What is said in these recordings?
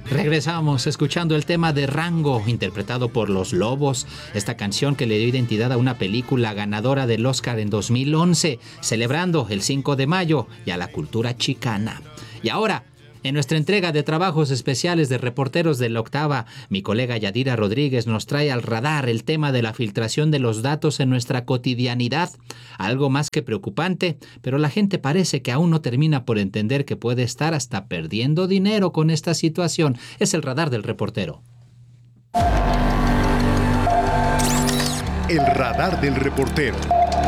Regresamos escuchando el tema de Rango, interpretado por Los Lobos, esta canción que le dio identidad a una película ganadora del Oscar en 2011, celebrando el 5 de mayo y a la cultura chicana. Y ahora, en nuestra entrega de trabajos especiales de reporteros de la Octava, mi colega Yadira Rodríguez nos trae al radar el tema de la filtración de los datos en nuestra cotidianidad. Algo más que preocupante, pero la gente parece que aún no termina por entender que puede estar hasta perdiendo dinero con esta situación. Es el radar del reportero. El radar del reportero.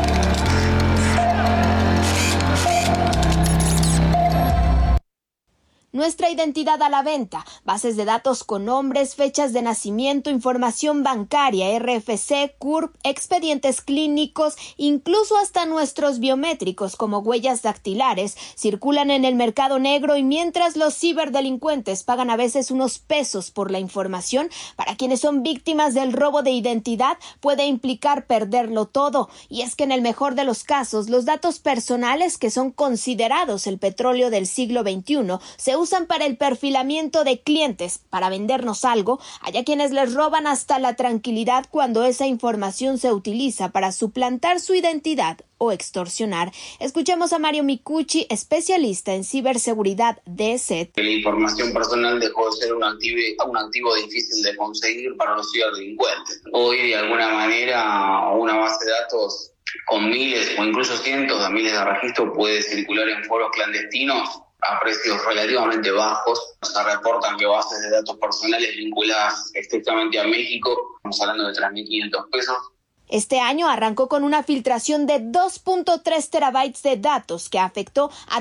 Nuestra identidad a la venta, bases de datos con nombres, fechas de nacimiento, información bancaria, RFC, CURP, expedientes clínicos, incluso hasta nuestros biométricos como huellas dactilares, circulan en el mercado negro y mientras los ciberdelincuentes pagan a veces unos pesos por la información, para quienes son víctimas del robo de identidad puede implicar perderlo todo. Y es que en el mejor de los casos, los datos personales que son considerados el petróleo del siglo XXI se usan para el perfilamiento de clientes, para vendernos algo. Hay a quienes les roban hasta la tranquilidad cuando esa información se utiliza para suplantar su identidad o extorsionar. Escuchemos a Mario Micucci, especialista en ciberseguridad de SET. La información personal dejó de ser un activo difícil de conseguir para los ciberdelincuentes. Hoy, de alguna manera, una base de datos con miles o incluso cientos de miles de registros puede circular en foros clandestinos a precios relativamente bajos. Se reportan que bases de datos personales vinculadas estrictamente a México, estamos hablando de 3.500 pesos. Este año arrancó con una filtración de 2.3 terabytes de datos que afectó a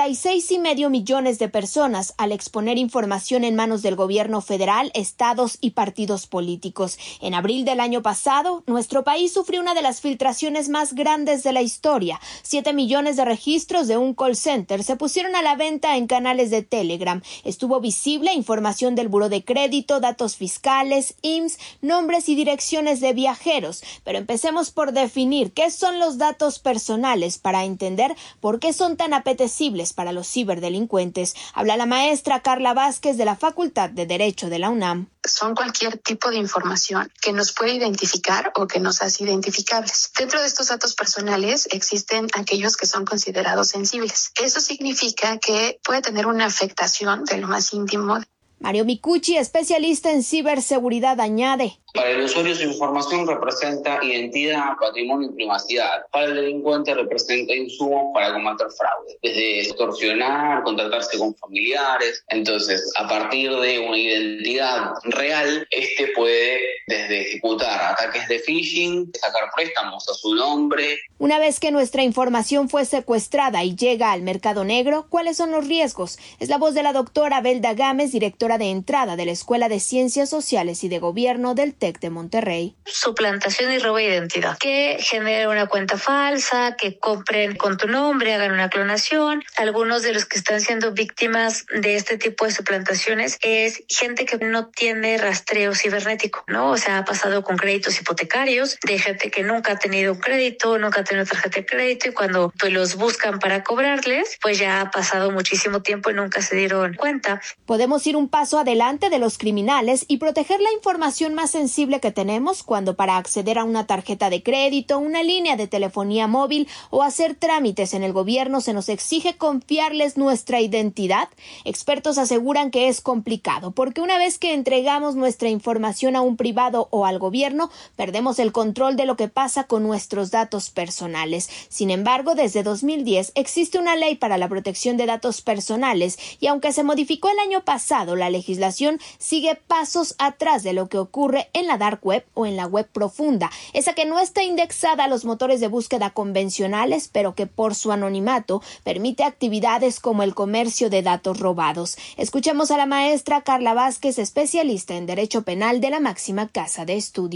36,5 millones de personas al exponer información en manos del gobierno federal, estados y partidos políticos. En abril del año pasado, nuestro país sufrió una de las filtraciones más grandes de la historia. 7 millones de registros de un call center se pusieron a la venta en canales de Telegram. Estuvo visible información del buró de crédito, datos fiscales, IMSS, nombres y direcciones de viajeros. Pero empecemos por definir qué son los datos personales para entender por qué son tan apetecibles para los ciberdelincuentes. Habla la maestra Carla Vázquez de la Facultad de Derecho de la UNAM. Son cualquier tipo de información que nos puede identificar o que nos hace identificables. Dentro de estos datos personales existen aquellos que son considerados sensibles. Eso significa que puede tener una afectación de lo más íntimo. Mario Micucci, especialista en ciberseguridad, añade: Para el usuario su información representa identidad, patrimonio y privacidad. Para el delincuente representa insumos para combatir fraude, desde extorsionar, contratarse con familiares. Entonces, a partir de una identidad real, puede desde ejecutar ataques de phishing, sacar préstamos a su nombre. Una vez que nuestra información fue secuestrada y llega al mercado negro, ¿cuáles son los riesgos? Es la voz de la doctora Belda Gámez, directora de entrada de la Escuela de Ciencias Sociales y de Gobierno del TEC de Monterrey. Suplantación y robo de identidad. Que generen una cuenta falsa, que compren con tu nombre, hagan una clonación. Algunos de los que están siendo víctimas de este tipo de suplantaciones es gente que no tiene rastreo cibernético, ¿no? O sea, ha pasado con créditos hipotecarios, de gente que nunca ha tenido un crédito, nunca ha tenido tarjeta de crédito, y cuando pues los buscan para cobrarles, pues ya ha pasado muchísimo tiempo y nunca se dieron cuenta. Podemos ir un paso adelante de los criminales y proteger la información más sensible que tenemos cuando para acceder a una tarjeta de crédito, una línea de telefonía móvil o hacer trámites en el gobierno se nos exige confiarles nuestra identidad. Expertos aseguran que es complicado porque una vez que entregamos nuestra información a un privado o al gobierno, perdemos el control de lo que pasa con nuestros datos personales. Sin embargo, desde 2010 existe una ley para la protección de datos personales y aunque se modificó el año pasado, la legislación sigue pasos atrás de lo que ocurre en la dark web o en la web profunda, esa que no está indexada a los motores de búsqueda convencionales, pero que por su anonimato permite actividades como el comercio de datos robados. Escuchemos a la maestra Carla Vázquez, especialista en Derecho Penal de la máxima casa de estudios.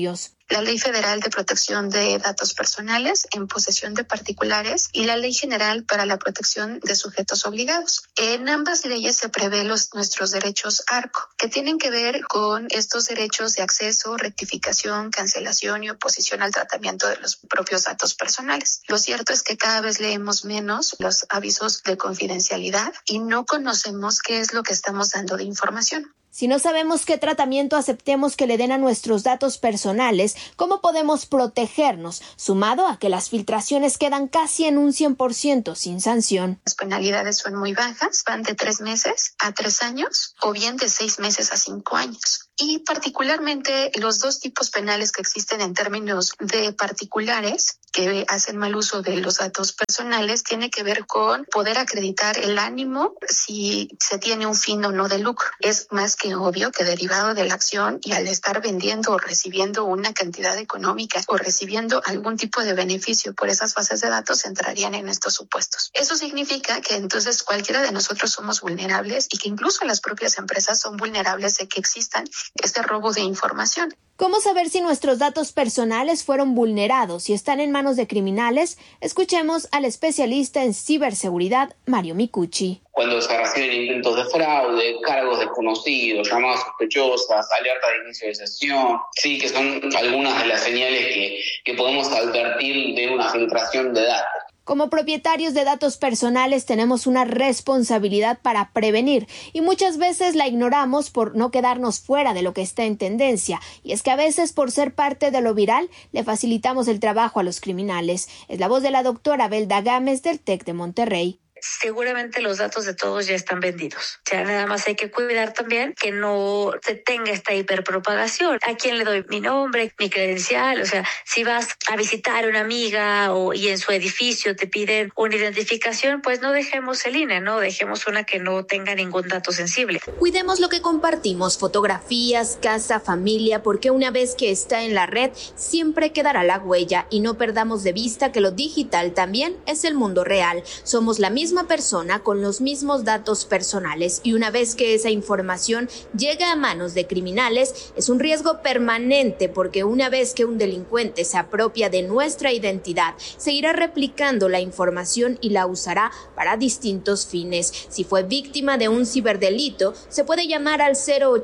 la Ley Federal de Protección de Datos Personales en posesión de particulares y la Ley General para la Protección de Sujetos Obligados. En ambas leyes se prevé nuestros derechos ARCO, que tienen que ver con estos derechos de acceso, rectificación, cancelación y oposición al tratamiento de los propios datos personales. Lo cierto es que cada vez leemos menos los avisos de confidencialidad y no conocemos qué es lo que estamos dando de información. Si no sabemos qué tratamiento aceptemos que le den a nuestros datos personales, ¿cómo podemos protegernos? Sumado a que las filtraciones quedan casi en un 100% sin sanción. Las penalidades son muy bajas, van de 3 meses a 3 años o bien de 6 meses a 5 años. Y particularmente los 2 tipos penales que existen en términos de particulares que hacen mal uso de los datos personales tiene que ver con poder acreditar el ánimo si se tiene un fin o no de lucro. Es más que obvio que derivado de la acción y al estar vendiendo o recibiendo una cantidad económica o recibiendo algún tipo de beneficio por esas bases de datos entrarían en estos supuestos. Eso significa que entonces cualquiera de nosotros somos vulnerables y que incluso las propias empresas son vulnerables de que existan este robo de información. ¿Cómo saber si nuestros datos personales fueron vulnerados y están en manos de criminales? Escuchemos al especialista en ciberseguridad, Mario Micucci. Cuando se reciben intentos de fraude, cargos desconocidos, llamadas sospechosas, alerta de inicio de sesión, sí, que son algunas de las señales que podemos advertir de una filtración de datos. Como propietarios de datos personales tenemos una responsabilidad para prevenir y muchas veces la ignoramos por no quedarnos fuera de lo que está en tendencia. Y es que a veces por ser parte de lo viral le facilitamos el trabajo a los criminales. Es la voz de la doctora Belda Gámez del TEC de Monterrey. Seguramente los datos de todos ya están vendidos. O sea, nada más hay que cuidar también que no se tenga esta hiperpropagación. ¿A quién le doy mi nombre, mi credencial? O sea, si vas a visitar a una amiga y en su edificio te piden una identificación, pues no dejemos el INE, ¿no? Dejemos una que no tenga ningún dato sensible. Cuidemos lo que compartimos, fotografías, casa, familia, porque una vez que está en la red, siempre quedará la huella y no perdamos de vista que lo digital también es el mundo real. Somos la misma persona con los mismos datos personales y una vez que esa información llega a manos de criminales es un riesgo permanente porque una vez que un delincuente se apropia de nuestra identidad seguirá replicando la información y la usará para distintos fines. Si fue víctima de un ciberdelito se puede llamar al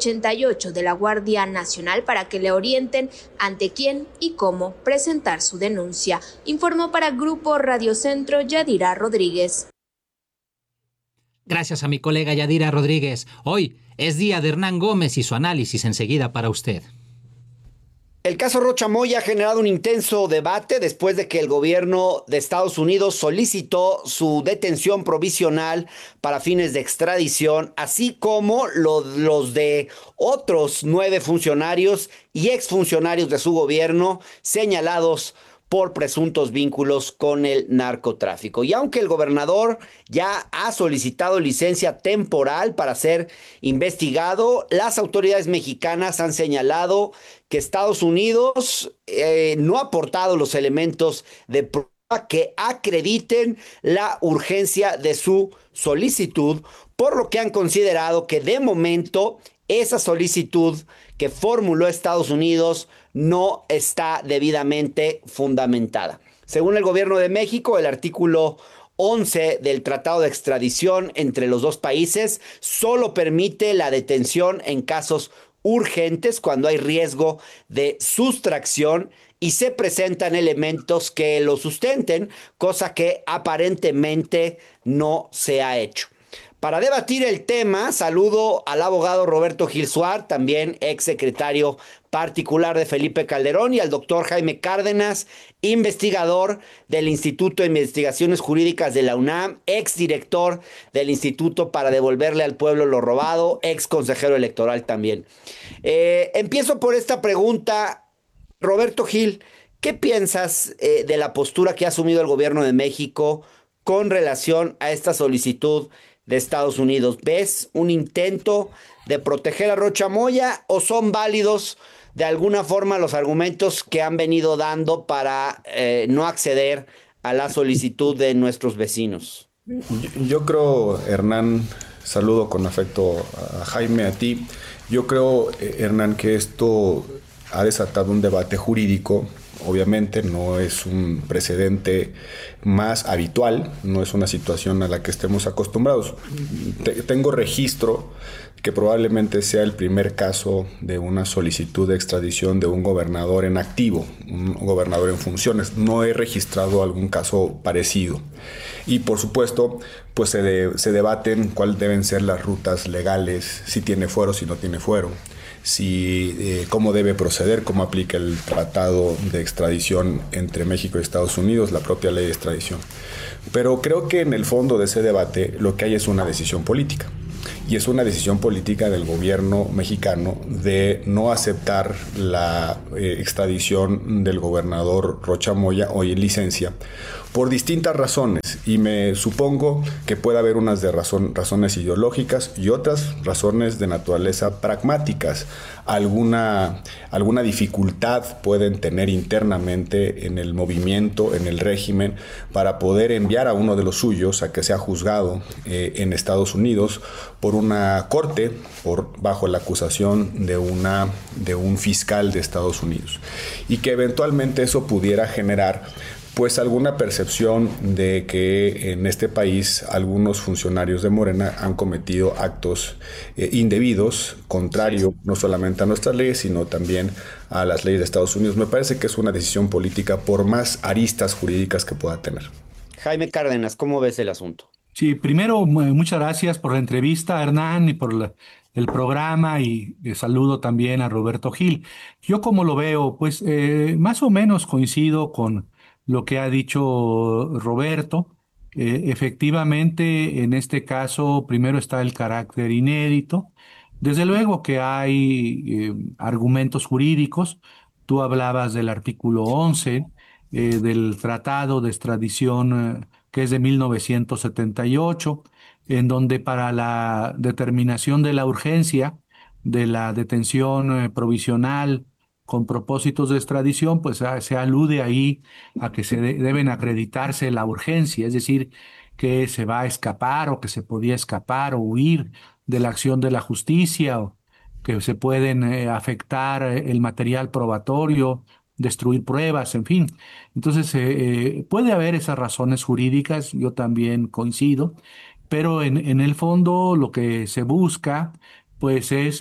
088 de la Guardia Nacional para que le orienten ante quién y cómo presentar su denuncia. Informó para Grupo Radio Centro Yadira Rodríguez. Gracias a mi colega Yadira Rodríguez. Hoy es día de Hernán Gómez y su análisis enseguida para usted. El caso Rocha Moya ha generado un intenso debate después de que el gobierno de Estados Unidos solicitó su detención provisional para fines de extradición, así como los de otros 9 funcionarios y exfuncionarios de su gobierno señalados por presuntos vínculos con el narcotráfico. Y aunque el gobernador ya ha solicitado licencia temporal para ser investigado, las autoridades mexicanas han señalado que Estados Unidos no ha aportado los elementos de prueba que acrediten la urgencia de su solicitud, por lo que han considerado que de momento esa solicitud que formuló Estados Unidos no está debidamente fundamentada. Según el gobierno de México, el artículo 11 del Tratado de Extradición entre los dos países solo permite la detención en casos urgentes cuando hay riesgo de sustracción y se presentan elementos que lo sustenten, cosa que aparentemente no se ha hecho. Para debatir el tema, saludo al abogado Roberto Gil Suar, también exsecretario particular de Felipe Calderón, y al doctor Jaime Cárdenas, investigador del Instituto de Investigaciones Jurídicas de la UNAM, exdirector del Instituto para Devolverle al Pueblo lo Robado, ex consejero electoral también. Empiezo por esta pregunta. Roberto Gil, ¿qué piensas de la postura que ha asumido el gobierno de México con relación a esta solicitud de Estados Unidos? ¿Ves un intento de proteger a Rocha Moya o son válidos de alguna forma los argumentos que han venido dando para no acceder a la solicitud de nuestros vecinos? Yo creo, Hernán, saludo con afecto a Jaime, a ti. Yo creo, Hernán, que esto ha desatado un debate jurídico. Obviamente no es un precedente más habitual, no es una situación a la que estemos acostumbrados. Tengo registro que probablemente sea el primer caso de una solicitud de extradición de un gobernador en activo, un gobernador en funciones. No he registrado algún caso parecido. Y por supuesto, pues se debaten cuáles deben ser las rutas legales, si tiene fuero, si no tiene fuero, cómo debe proceder, cómo aplica el tratado de extradición entre México y Estados Unidos, la propia ley de extradición. Pero creo que en el fondo de ese debate lo que hay es una decisión política. Y es una decisión política del gobierno mexicano de no aceptar la extradición del gobernador Rocha Moya, hoy en licencia, por distintas razones. Y me supongo que puede haber unas de razones ideológicas y otras razones de naturaleza pragmáticas. Alguna dificultad pueden tener internamente en el movimiento, en el régimen, para poder enviar a uno de los suyos a que sea juzgado en Estados Unidos por una corte bajo la acusación de un fiscal de Estados Unidos, y que eventualmente eso pudiera generar pues alguna percepción de que en este país algunos funcionarios de Morena han cometido actos indebidos, contrario no solamente a nuestras leyes, sino también a las leyes de Estados Unidos. Me parece que es una decisión política por más aristas jurídicas que pueda tener. Jaime Cárdenas, ¿cómo ves el asunto? Sí, primero, muchas gracias por la entrevista, Hernán, y por el programa, y saludo también a Roberto Gil. Yo como lo veo, pues más o menos coincido con lo que ha dicho Roberto. Efectivamente, en este caso, primero está el carácter inédito. Desde luego que hay argumentos jurídicos. Tú hablabas del artículo 11 del Tratado de Extradición que es de 1978, en donde para la determinación de la urgencia de la detención provisional con propósitos de extradición, pues se alude ahí a que deben acreditarse la urgencia, es decir, que se va a escapar o que se podía escapar o huir de la acción de la justicia, o que se pueden afectar el material probatorio, destruir pruebas, en fin. Entonces, puede haber esas razones jurídicas, yo también coincido, pero en el fondo lo que se busca, pues es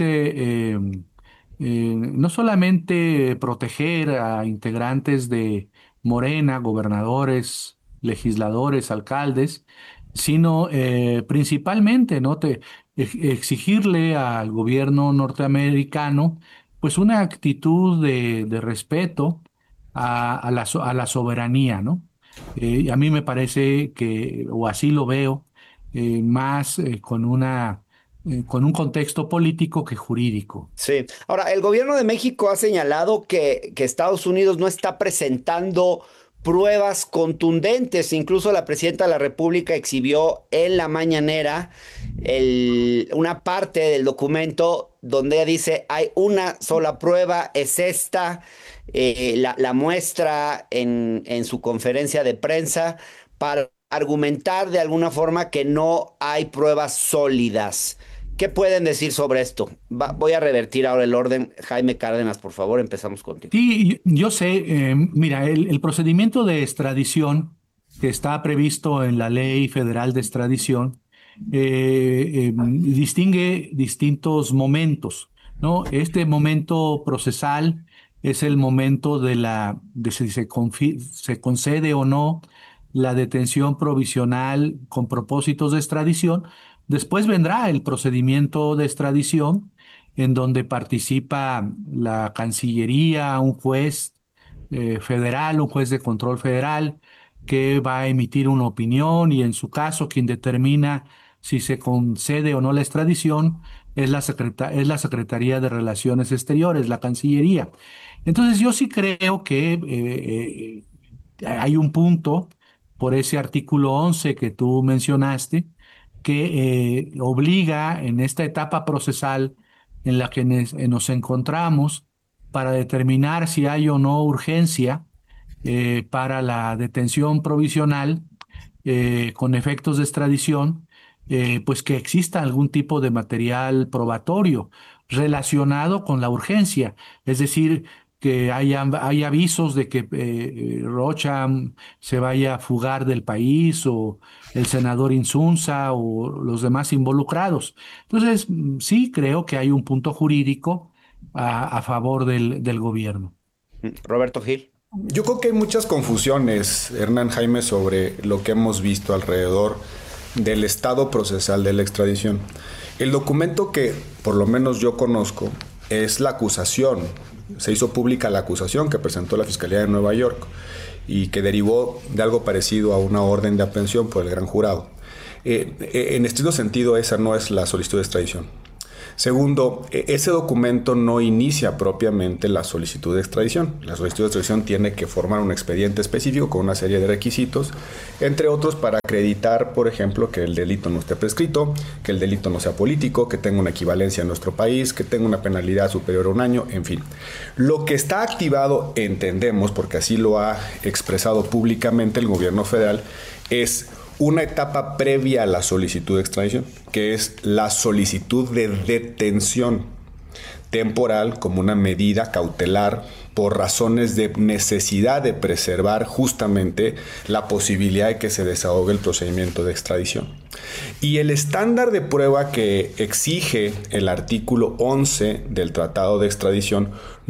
no solamente proteger a integrantes de Morena, gobernadores, legisladores, alcaldes, sino principalmente, ¿no? Exigirle al gobierno norteamericano pues una actitud de respeto a la soberanía, ¿no? A mí me parece que, o así lo veo, más con un contexto político que jurídico. Sí. Ahora, el gobierno de México ha señalado que Estados Unidos no está presentando pruebas contundentes. Incluso la presidenta de la República exhibió en la mañanera una parte del documento donde ella dice: hay una sola prueba, es esta. La muestra en su conferencia de prensa para argumentar de alguna forma que no hay pruebas sólidas. ¿Qué pueden decir sobre esto? Voy a revertir ahora el orden. Jaime Cárdenas, por favor, empezamos contigo. Sí, yo sé, mira, el procedimiento de extradición que está previsto en la Ley Federal de Extradición distingue distintos momentos, ¿no? Este momento procesal es el momento de si se concede o no la detención provisional con propósitos de extradición. Después vendrá el procedimiento de extradición, en donde participa la Cancillería, un juez federal, un juez de control federal, que va a emitir una opinión, y en su caso quien determina si se concede o no la extradición es la Secretaría de Relaciones Exteriores, la Cancillería. Entonces yo sí creo que hay un punto por ese artículo 11 que tú mencionaste, que obliga en esta etapa procesal en la que nos encontramos para determinar si hay o no urgencia para la detención provisional con efectos de extradición, pues que exista algún tipo de material probatorio relacionado con la urgencia. Es decir, que hay avisos de que Rocha se vaya a fugar del país, o el senador Insunza o los demás involucrados. Entonces, sí creo que hay un punto jurídico a favor del gobierno. Roberto Gil. Yo creo que hay muchas confusiones, Hernán Jaime, sobre lo que hemos visto alrededor del estado procesal de la extradición. El documento que por lo menos yo conozco es la acusación. Se hizo pública la acusación que presentó la Fiscalía de Nueva York y que derivó de algo parecido a una orden de aprehensión por el gran jurado. En estricto sentido, esa no es la solicitud de extradición. Segundo, ese documento no inicia propiamente la solicitud de extradición. La solicitud de extradición tiene que formar un expediente específico con una serie de requisitos, entre otros para acreditar, por ejemplo, que el delito no esté prescrito, que el delito no sea político, que tenga una equivalencia en nuestro país, que tenga una penalidad superior a un año, en fin. Lo que está activado, entendemos, porque así lo ha expresado públicamente el gobierno federal, es una etapa previa a la solicitud de extradición, que es la solicitud de detención temporal como una medida cautelar por razones de necesidad de preservar justamente la posibilidad de que se desahogue el procedimiento de extradición. Y el estándar de prueba que exige el artículo 11 del Tratado de Extradición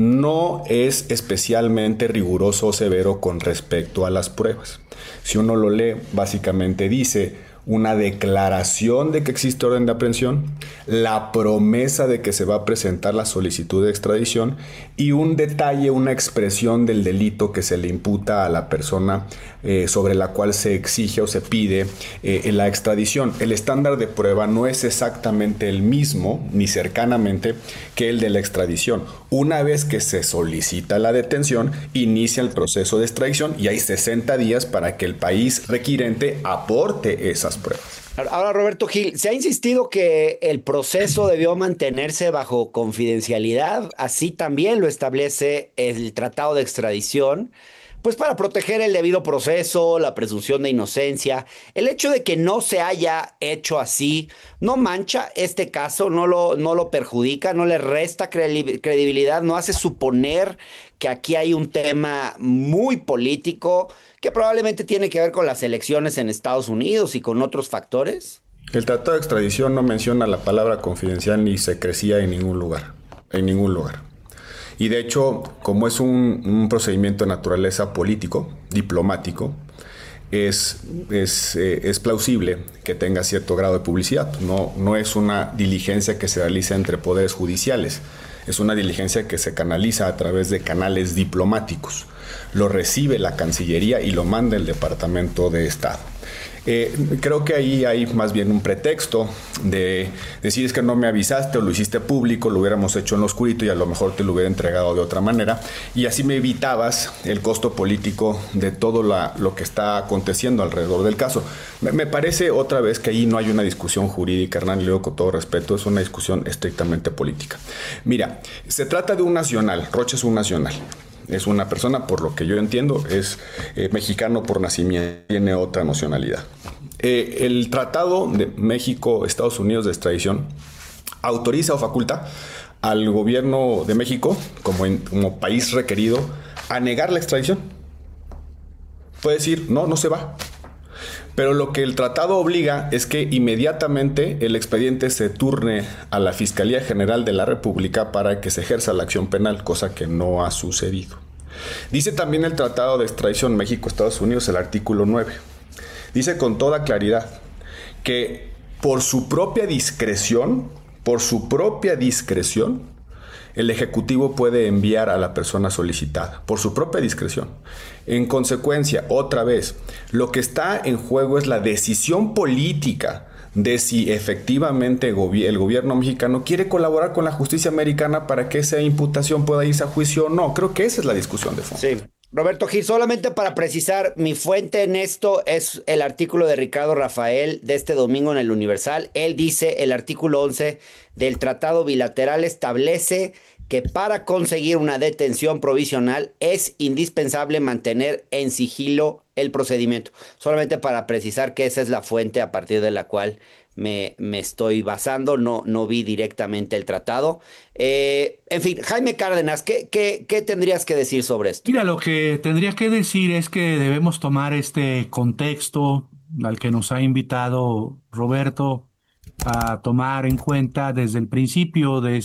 no es especialmente riguroso o severo con respecto a las pruebas. Si uno lo lee, básicamente dice una declaración de que existe orden de aprehensión, la promesa de que se va a presentar la solicitud de extradición y un detalle, una expresión del delito que se le imputa a la persona sobre la cual se exige o se pide la extradición. El estándar de prueba no es exactamente el mismo, ni cercanamente, que el de la extradición. Una vez que se solicita la detención, inicia el proceso de extradición y hay 60 días para que el país requirente aporte esas pruebas. Ahora, Roberto Gil, se ha insistido que el proceso debió mantenerse bajo confidencialidad, así también lo establece el Tratado de Extradición, pues para proteger el debido proceso, la presunción de inocencia. El hecho de que no se haya hecho así no mancha este caso, no lo perjudica, no le resta credibilidad, no hace suponer que aquí hay un tema muy político que probablemente tiene que ver con las elecciones en Estados Unidos y con otros factores. El Tratado de Extradición no menciona la palabra confidencial ni secrecía en ningún lugar, Y de hecho, como es un procedimiento de naturaleza político, diplomático, es plausible que tenga cierto grado de publicidad. No es una diligencia que se realiza entre poderes judiciales, es una diligencia que se canaliza a través de canales diplomáticos. Lo recibe la Cancillería y lo manda el Departamento de Estado. Creo que ahí hay más bien un pretexto de decir es que no me avisaste o lo hiciste público, lo hubiéramos hecho en lo oscurito y a lo mejor te lo hubiera entregado de otra manera y así me evitabas el costo político de todo lo que está aconteciendo alrededor del caso. Me parece otra vez que ahí no hay una discusión jurídica, Hernán, le digo con todo respeto, es una discusión estrictamente política. Mira, se trata de un nacional, Rocha es un nacional. Es una persona, por lo que yo entiendo, es mexicano por nacimiento, tiene otra nacionalidad. El Tratado de México-Estados Unidos de extradición autoriza o faculta al gobierno de México, como país requerido, a negar la extradición. Puede decir, no se va. Pero lo que el tratado obliga es que inmediatamente el expediente se turne a la Fiscalía General de la República para que se ejerza la acción penal, cosa que no ha sucedido. Dice también el Tratado de Extradición México-Estados Unidos, el artículo 9. Dice con toda claridad que por su propia discreción, el Ejecutivo puede enviar a la persona solicitada, por su propia discreción. En consecuencia, otra vez, lo que está en juego es la decisión política de si efectivamente el gobierno mexicano quiere colaborar con la justicia americana para que esa imputación pueda irse a juicio o no. Creo que esa es la discusión de fondo. Sí. Roberto Gil, solamente para precisar, mi fuente en esto es el artículo de Ricardo Rafael de este domingo en el Universal. Él dice, el artículo 11 del Tratado Bilateral establece que para conseguir una detención provisional es indispensable mantener en sigilo el procedimiento. Solamente para precisar que esa es la fuente a partir de la cual me estoy basando, no vi directamente el tratado. En fin, Jaime Cárdenas, ¿qué tendrías que decir sobre esto? Mira, lo que tendría que decir es que debemos tomar este contexto al que nos ha invitado Roberto a tomar en cuenta desde el principio de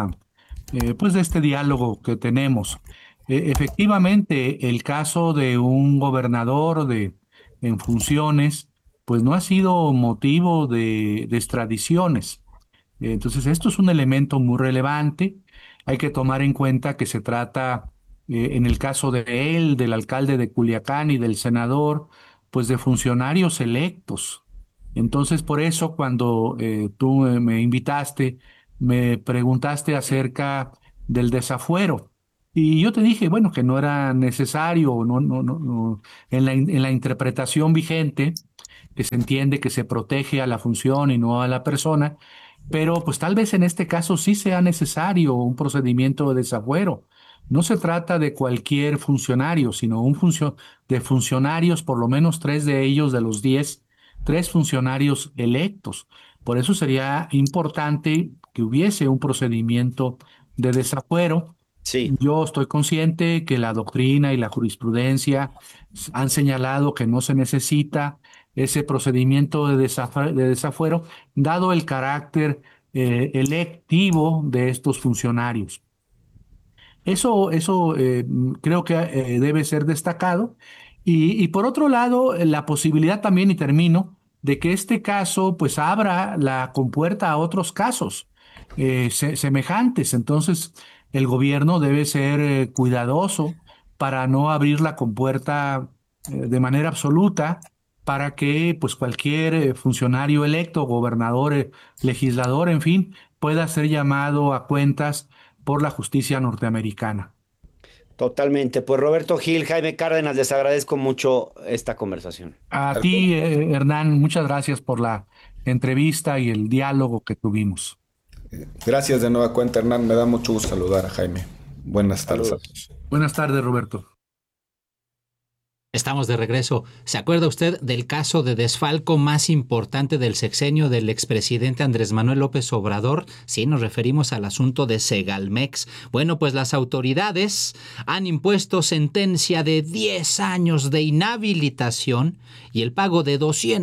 de este diálogo que tenemos. Efectivamente, el caso de un gobernador en funciones, pues no ha sido motivo de extradiciones. Entonces, esto es un elemento muy relevante. Hay que tomar en cuenta que se trata, en el caso de él, del alcalde de Culiacán y del senador, pues de funcionarios electos. Entonces, por eso, cuando tú me invitaste, me preguntaste acerca del desafuero. Y yo te dije, bueno, que no era necesario, no, en la interpretación vigente, que se entiende que se protege a la función y no a la persona, pero pues tal vez en este caso sí sea necesario un procedimiento de desafuero. No se trata de cualquier funcionario, sino de funcionarios, por lo menos 3 de ellos de los 10, 3 funcionarios electos. Por eso sería importante que hubiese un procedimiento de desafuero. Sí. Yo estoy consciente que la doctrina y la jurisprudencia han señalado que no se necesita ese procedimiento de desafuero, dado el carácter electivo de estos funcionarios. Eso creo que debe ser destacado. Y por otro lado, la posibilidad también, y termino, de que este caso pues abra la compuerta a otros casos semejantes. Entonces, el gobierno debe ser cuidadoso para no abrir la compuerta de manera absoluta para que pues cualquier funcionario electo, gobernador, legislador, en fin, pueda ser llamado a cuentas por la justicia norteamericana. Totalmente. Pues Roberto Gil, Jaime Cárdenas, les agradezco mucho esta conversación. A ti, Hernán, muchas gracias por la entrevista y el diálogo que tuvimos. Gracias de nueva cuenta, Hernán. Me da mucho gusto saludar a Jaime. Buenas tardes. Saludos. Buenas tardes, Roberto. Estamos de regreso. ¿Se acuerda usted del caso de desfalco más importante del sexenio del expresidente Andrés Manuel López Obrador? Sí, nos referimos al asunto de Segalmex. Bueno, pues las autoridades han impuesto sentencia de 10 años de inhabilitación y el pago de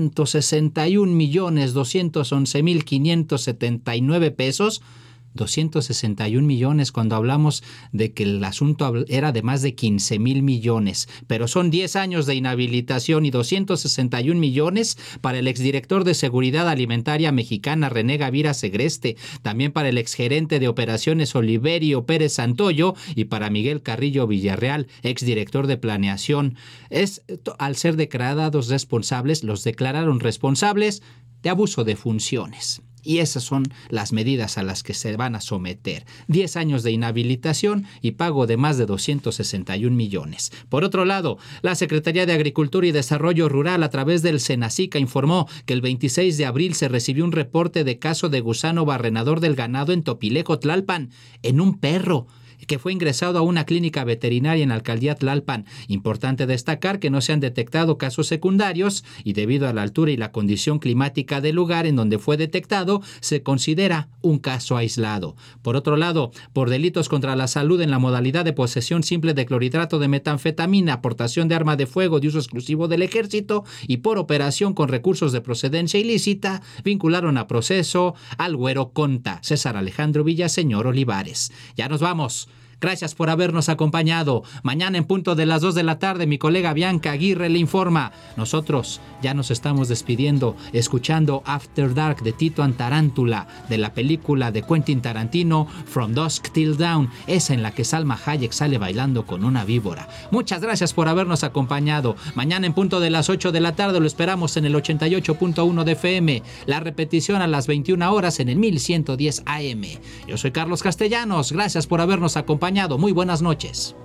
261.211.579 pesos. 261 millones cuando hablamos de que el asunto era de más de 15,000 millones, pero son 10 años de inhabilitación y 261 millones para el exdirector de Seguridad Alimentaria Mexicana René Gavira Segreste, también para el exgerente de Operaciones Oliverio Pérez Santoyo y para Miguel Carrillo Villarreal, exdirector de Planeación. Al ser declarados responsables, los declararon responsables de abuso de funciones. Y esas son las medidas a las que se van a someter. 10 años de inhabilitación y pago de más de 261 millones. Por otro lado, la Secretaría de Agricultura y Desarrollo Rural a través del Senacica informó que el 26 de abril se recibió un reporte de caso de gusano barrenador del ganado en Topilejo, Tlalpan, en un perro que fue ingresado a una clínica veterinaria en la alcaldía Tlalpan. Importante destacar que no se han detectado casos secundarios y debido a la altura y la condición climática del lugar en donde fue detectado, se considera un caso aislado. Por otro lado, por delitos contra la salud en la modalidad de posesión simple de clorhidrato de metanfetamina, aportación de arma de fuego de uso exclusivo del ejército y por operación con recursos de procedencia ilícita, vincularon a proceso al güero Conta, César Alejandro Villaseñor Olivares. Ya nos vamos. Gracias por habernos acompañado. Mañana en punto de las 2 de la tarde, mi colega Bianca Aguirre le informa. Nosotros ya nos estamos despidiendo, escuchando After Dark de Tito and Tarántula, de la película de Quentin Tarantino, From Dusk Till Dawn, esa en la que Salma Hayek sale bailando con una víbora. Muchas gracias por habernos acompañado. Mañana en punto de las 8 de la tarde lo esperamos en el 88.1 de FM. La repetición a las 21 horas en el 1110 AM. Yo soy Carlos Castellanos. Gracias por habernos acompañado. Muy buenas noches.